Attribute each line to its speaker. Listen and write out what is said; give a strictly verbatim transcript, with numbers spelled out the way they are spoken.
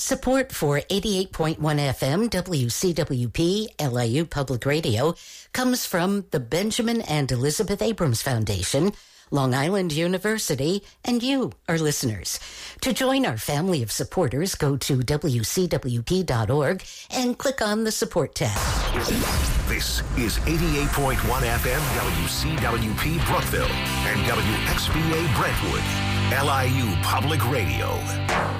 Speaker 1: Support for eighty-eight point one F M W C W P L I U Public Radio comes from the Benjamin and Elizabeth Abrams Foundation, Long Island University, and you, our listeners. To join our family of supporters, go to W C W P dot org and click on the Support tab.
Speaker 2: This is eighty-eight point one F M W C W P Brookville and W X B A Brentwood, L I U Public Radio.